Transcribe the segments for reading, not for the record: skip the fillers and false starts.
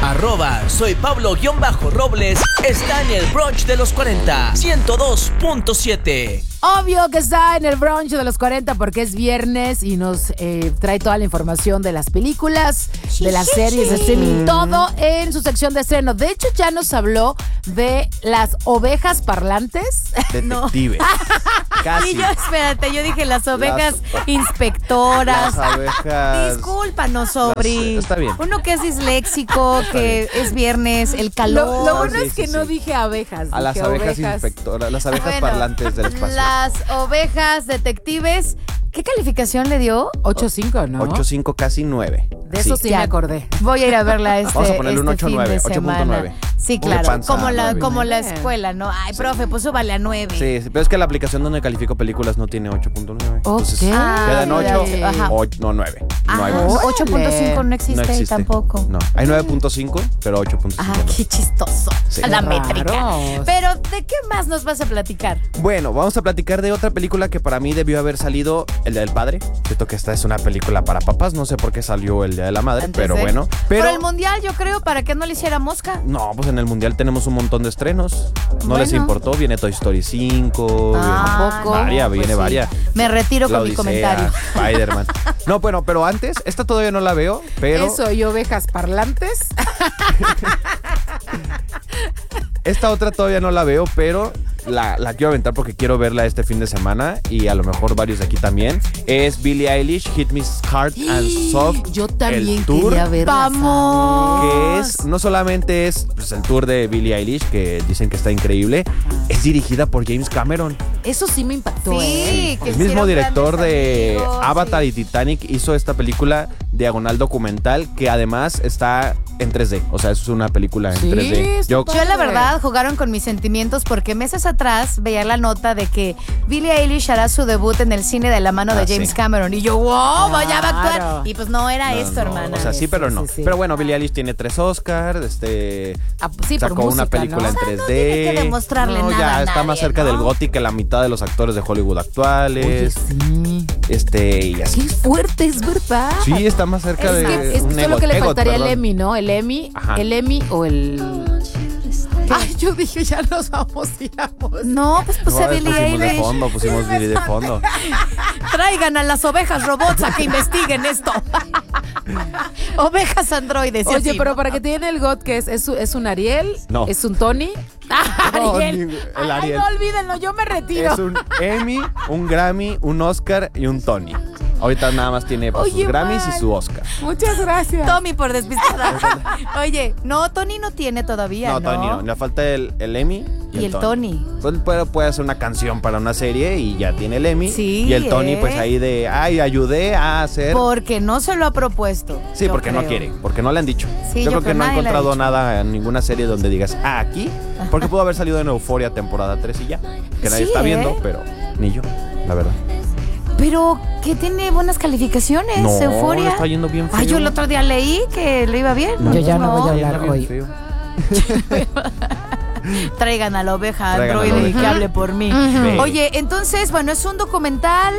Soy Pablo-Robles está en el brunch de los 40, 102.7. Obvio que está en el brunch de los 40 porque es viernes y nos trae toda la información de las películas, de las series de streaming, todo en su sección de estreno. De hecho, ya nos habló de las ovejas parlantes. Detectives. Casi. Y yo, espérate, yo dije las ovejas inspectoras. Las abejas. Discúlpanos, Sobri. Está bien. Uno que es disléxico, que es viernes, el calor. Lo bueno Sí, es que sí, no sí. dije abejas. A las dije abejas ovejas. inspectoras, las abejas Bueno, parlantes del espacio. Las ovejas detectives. ¿Qué calificación le dio? 8.5, ¿no? 8.5, casi 9. De eso sí Ya. me acordé. Voy a ir a verla Vamos a ponerle un este fin 8.9, de semana. 8.9. Sí, De claro. panza, Como la 9. escuela, ¿no? Ay, profe, pues súbale a 9. Sí, pero es que la aplicación donde califico películas no tiene 8.9. Entonces, quedan 8 Ajá. o no 9. No hay más. 8.5 no existe, No existe. tampoco. No, hay 9.5, pero 8.5. Ah, no. qué chistoso. Sí. La Raros. métrica. Pero, ¿de qué más nos vas a platicar? Bueno, vamos a platicar de otra película que para mí debió haber salido, El Día del Padre. Siento que esta es una película para papás, no sé por qué salió El Día de la Madre, Antes pero de- bueno. Por Pero el mundial, yo creo, para que no le hiciera mosca. no, pues en el Mundial tenemos un montón de estrenos. No les Bueno. importó, viene Toy Story 5, Ah, poco? viene pues viene sí. varias. Me retiro La con mi Odisea, comentario. Spider-Man. No, bueno, pero antes, esta todavía no la veo, pero Eso y ovejas parlantes. esta otra todavía no la veo, pero la quiero aventar porque quiero verla este fin de semana y a lo mejor varios de aquí también. Es Billie Eilish, Hit Me Hard and Soft. Yo también el tour, quería verla. ¡Vamos! que es, no solamente es pues, el tour de Billie Eilish, que dicen que está increíble, es dirigida por James Cameron. Eso sí me impactó, Sí, que El mismo hicieron director grandes de amigos, Avatar sí. y Titanic hizo esta película diagonal documental que además está en 3D. O sea, es una película en Sí, 3D. está Yo, Yo la verdad jugaron con mis sentimientos porque meses atrás veía la nota de que Billie Eilish hará su debut en el cine de la mano de James sí. Cameron y yo, wow, vaya va a actuar. Claro. Y pues no era esto, no, hermana. o sea, sí, pero no. sí. Pero bueno, Billie Eilish tiene 3 Oscars, Ah, sí, por sacó una música, película ¿no? en O sea, 3D. no tiene que demostrarle No, nada ya a está nadie, más cerca ¿no? del GOTY que la mitad de los actores de Hollywood Oye, actuales. sí. Y así. Qué fuerte, es verdad. Sí, está más cerca Es de que es un solo que le EGOT, faltaría el perdón. Emmy, ¿no? El Emmy, Ajá. el Emmy o el... Ay, yo dije, ya nos vamos a ir a mos- No, pues puse No, a Billie pusimos de Eilish. fondo, pusimos Billie de fondo. Traigan a las ovejas robots a que investiguen esto. Ovejas androides. y Oye, así, pero ¿no? para que tiene el GOT, que es un Ariel, No. es un Tony. No, Ariel. ni- el Ay, Ariel. no olvídenlo, yo me retiro. Es un Emmy, un Grammy, un Oscar y un Tony. Ahorita nada más tiene pues, Oye, sus Grammys man. y su Oscar. Muchas gracias. Tommy por despistada. Oye, no, Tony no tiene todavía, No, ¿no? Tony no. Le falta el Emmy Y el Tony. Pues puede hacer una canción para una serie y ya tiene el Emmy. Sí, y el Tony, pues ¿eh? ahí de, ay, ayudé a hacer. Porque no se lo ha propuesto. Sí, yo porque no creo. quiere, porque no le han dicho. Sí, yo yo creo que creo no ha nadie le ha encontrado dicho. nada en ninguna serie donde digas, aquí. Porque pudo haber salido en Euphoria temporada 3 y ya. Que nadie Sí, está viendo, ¿eh? pero ni yo, la verdad. Pero que tiene buenas calificaciones, No, Euforia. le está yendo bien feo. Ay, yo el otro día leí que le iba bien. Yo ya no voy a Está hablar bien hoy. feo. Traigan a la oveja Traigan a la androide y oveja. que hable por mí. Ve. Oye, entonces, bueno, es un documental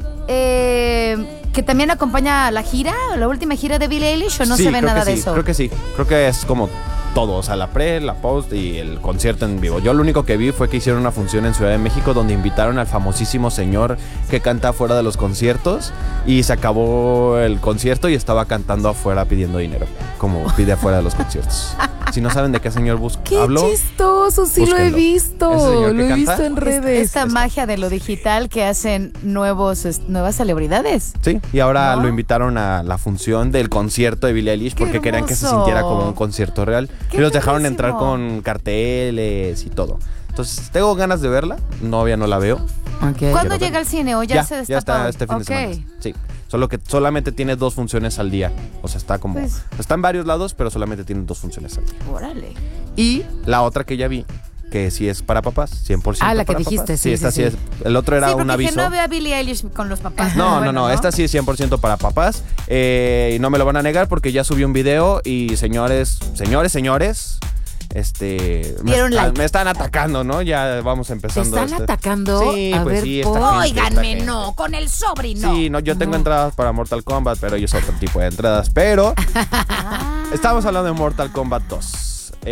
que también acompaña a la gira, la última gira de Billie Eilish, o no Sí, se ve creo nada que de sí, eso. Creo que sí. Creo que es como todo, o sea, la pre, la post y el concierto en vivo. Yo lo único que vi fue que hicieron una función en Ciudad de México donde invitaron al famosísimo señor que canta afuera de los conciertos y se acabó el concierto y estaba cantando afuera pidiendo dinero, como pide afuera de los conciertos. Si no saben de qué señor Qué hablo, chistoso, sí lo he Búsquenlo. visto. ¿Ese señor que Lo he canta? visto en redes. Esta magia de lo digital que hacen nuevas celebridades. sí, y ahora ¿No? lo invitaron a la función del concierto de Billie Eilish ¡Qué porque querían que se hermoso! sintiera como un concierto real. ¡Qué Y los dejaron padrísimo! entrar con carteles y todo. Entonces, tengo ganas de verla. Novia no la veo. Ok. ¿Cuándo Quiero llega ver. al cine o ya se destapó? Ya está este fin de Ok. semana. Sí. Solo que solamente tiene 2 funciones al día. O sea, está como. Pues- Está en varios lados, pero solamente tiene 2 funciones al día. Órale. Y la otra que ya vi, que sí es para papás, 100%. Ah, la que para dijiste, papás. sí, esta sí, sí sí. es. El otro era Sí, un porque aviso. que no ve a Billie Eilish con los papás. No, Bueno, no, esta sí es 100% para papás. Y no me lo van a negar porque ya subí un video y señores. Dieron like. Me están atacando, ¿no? Ya vamos ¿Te empezando. están atacando? Sí, a pues ver, sí, por- esta gente, Óiganme, esta no, gente. con el sobrino. Sí, no, yo tengo No. entradas para Mortal Kombat, pero ellos otro tipo de entradas. Pero Estamos hablando de Mortal Kombat 2.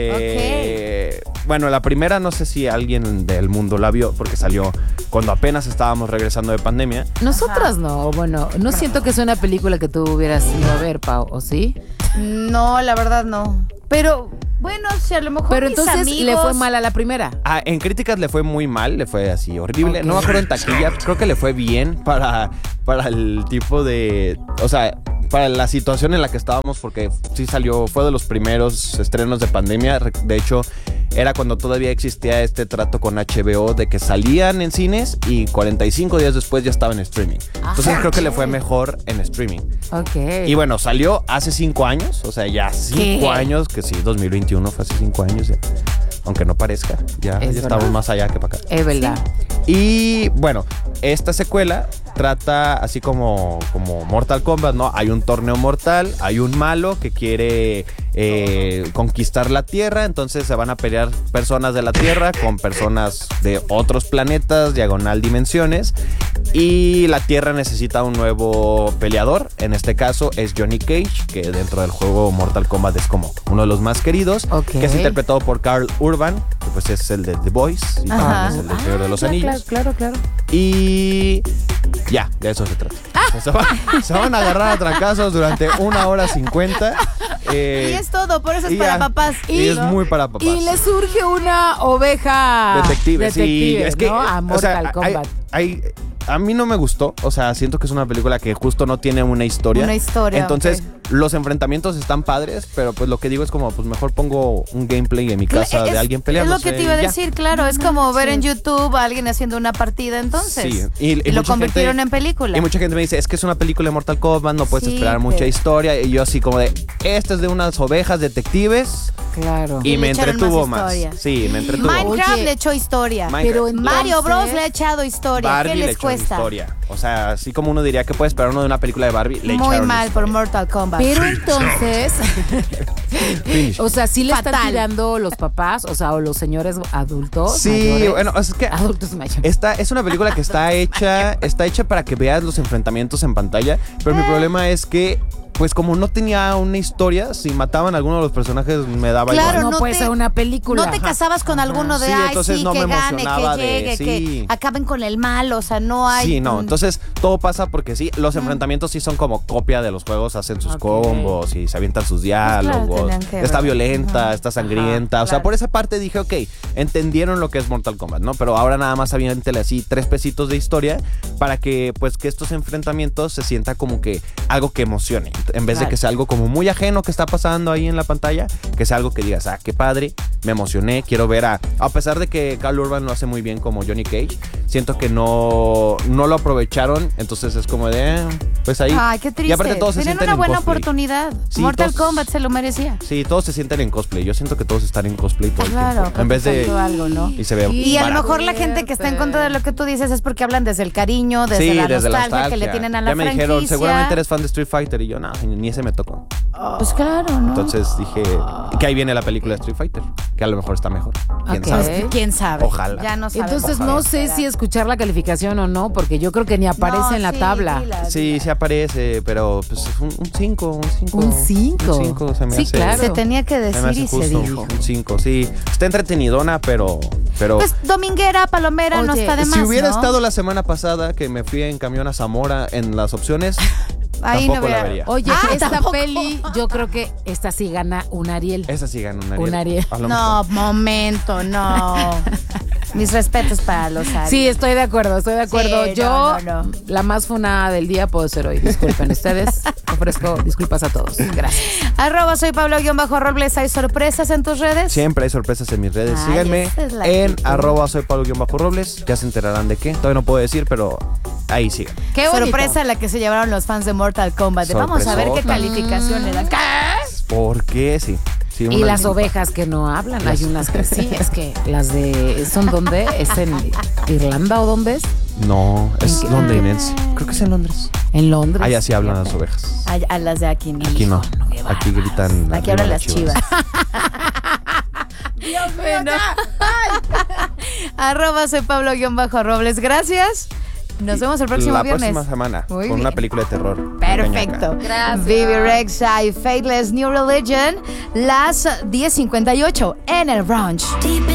Bueno, la primera no sé si alguien del mundo la vio porque salió cuando apenas estábamos regresando de pandemia. Nosotras no, bueno, no siento que sea una película que tú hubieras ido a ver, Pau, ¿o sí? No, la verdad no. Pero, bueno, si a lo mejor Pero mis entonces amigos... le fue mal a la primera. En críticas le fue muy mal, le fue así horrible. Ok. No me acuerdo en taquilla, creo que le fue bien para el tipo de... O sea, para la situación en la que estábamos, porque sí salió, fue de los primeros estrenos de pandemia. De hecho, era cuando todavía existía este trato con HBO de que salían en cines y 45 días después ya estaba en streaming. Entonces creo que le fue mejor en streaming. Ok. Y bueno, salió hace 5 años, o sea, ya 5 años, que sí, 2021 fue hace 5 años ya. Aunque no parezca, ya estamos más allá que para acá. Es verdad. Y bueno, esta secuela trata así como Mortal Kombat, ¿no? Hay un torneo mortal, hay un malo que quiere conquistar la Tierra, entonces se van a pelear personas de la Tierra con personas de otros planetas, diagonal dimensiones, y la Tierra necesita un nuevo peleador. En este caso es Johnny Cage, que dentro del juego Mortal Kombat es como uno de los más queridos, que es interpretado por Karl Urban, que pues es el de The Boys y también es el del Señor de los Anillos. Claro. Y ya, de eso se trata. Se van a agarrar a trancazos durante 1 hora 50. Y es todo, por eso es y para ya. papás. Y es muy para papás. Y le surge una oveja Detective, sí. Es que, ¿no? A Mortal Kombat. A mí no me gustó, o sea, siento que es una película que justo no tiene una historia. Una historia, Entonces, los enfrentamientos están padres, pero pues lo que digo es como, pues mejor pongo un gameplay en mi casa de alguien peleando. Es lo que te iba a decir, claro, es como ver en YouTube a alguien haciendo una partida entonces. Sí. Y lo convirtieron en película. Y mucha gente me dice, es que es una película de Mortal Kombat, no puedes Sí, esperar mucha historia. Y yo así como de, esta es de unas ovejas detectives. Claro. Y Y me le echaron entretuvo más más. historia. Sí, me entretuvo. Minecraft Oye, le echó historia. Pero entonces, Mario Bros le ha echado historia. Barbie ¿Qué le les echó cuesta? historia. O sea, así como uno diría que puede esperar uno de una película de Barbie, le Muy echaron mal por historia. Mortal Kombat. Pero entonces, Finish. o sea, sí le están Fatal. tirando los papás, o sea, o los señores adultos. Sí, mayores. bueno, es que Adultos mayores. esta es una película que está hecha para que veas los enfrentamientos en pantalla, pero mi problema es que pues como no tenía una historia, si mataban a alguno de los personajes me daba Claro, igual. no puede ser una película. No te casabas con alguno de, Sí, ay, entonces sí, no que me gane, que emocionaba de- llegue, sí. que acaben con el mal, o sea, no hay... Sí, no, entonces todo pasa porque sí, los enfrentamientos sí son como copia de los juegos, hacen sus Ok. combos y se avientan sus diálogos, tenían que está ver. violenta, está sangrienta, o sea, claro. por esa parte dije, ok, entendieron lo que es Mortal Kombat, ¿no? Pero ahora nada más aviéntele así 3 pesitos de historia para que pues que estos enfrentamientos se sienta como que algo que emocione, en vez de Claro. que sea algo como muy ajeno que está pasando ahí en la pantalla, que sea algo que digas, qué padre, me emocioné, quiero ver a pesar de que Karl Urban lo hace muy bien como Johnny Cage, siento que no lo aprovecharon, entonces es como de, pues ahí. Ay, qué triste. Y aparte todos se Tienen sienten una en buena cosplay. oportunidad. Sí, Mortal todos- Kombat se lo merecía. Sí, todos se sienten en cosplay. Yo siento que todos están en cosplay todo el Claro, tiempo. En vez de faltó algo, ¿no? y se ve Y a lo barato. mejor la gente que está en contra de lo que tú dices es porque hablan desde el cariño, desde Sí, la desde nostalgia que le tienen a la ya me franquicia. dijeron, seguramente eres fan de Street Fighter y yo, no, ni ese me tocó. Pues claro, ¿no? Entonces dije que ahí viene la película de Street Fighter, que a lo mejor está mejor. ¿Quién Ok. sabe? ¿Quién sabe? Ojalá. Ya no sabemos. Entonces no sé si escuchar la calificación o no, porque yo creo que ni aparece en la tabla. Sí, sí aparece, pero pues es un 5, un 5. Un 5. Un 5 se me Sí, hace. claro. Se tenía que Se me decir hace y se justo dijo. un 5, sí. Está entretenidona, pero Pues dominguera, palomera, no Oye, está de más, si hubiera ¿no? estado la semana pasada que me fui en camión a Zamora en las opciones, Ahí tampoco no la hubiera- vería. Oye, esta tampoco. peli, yo creo que esta sí gana un Ariel. Esa sí gana un Ariel. Un Ariel. A lo No, mejor. momento, no. Mis respetos para los Aries. Sí, estoy de acuerdo, Sí, yo, no. la más funada del día puedo ser hoy. Disculpen ustedes. Ofrezco disculpas a todos. Gracias. @soy Pablo_Robles. ¿Hay sorpresas en tus redes? Siempre hay sorpresas en mis redes. Ay, Síganme esa es la en actitud. @soy Pablo_Robles. Ya se enterarán de qué. Todavía no puedo decir, pero ahí sigan. Qué bonito. Sorpresa la que se llevaron los fans de Mortal Kombat. Vamos a ver qué Sorpresota. calificación le dan. ¿Por qué? Sí. Sí, Y una- las ovejas que no hablan, hay unas que sí, es que las de... ¿Son dónde? ¿Es en Irlanda o dónde es? No, es qué? londinense. Creo que es en Londres. En Londres. Allá sí hablan las ovejas. A las de aquí, ¿no? Aquí no. Aquí gritan. Aquí arriba hablan las chivas. Bueno. @soy Pablo_Robles. Gracias. Nos vemos el próximo viernes. La próxima semana. Muy con una bien. película de terror. Perfecto. Gracias. Vivi Rexha y Faithless New Religion, las 10:58 en el brunch.